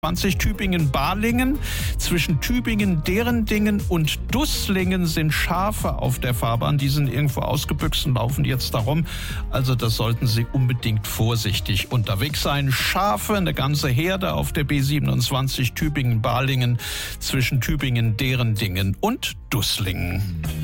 20 Tübingen-Balingen. Zwischen Tübingen, Derendingen und Dusslingen sind Schafe auf der Fahrbahn. Die sind irgendwo ausgebüxt und laufen jetzt darum. Also da sollten Sie unbedingt vorsichtig unterwegs sein. Schafe, eine ganze Herde auf der B27 Tübingen-Balingen zwischen Tübingen, Derendingen und Dusslingen.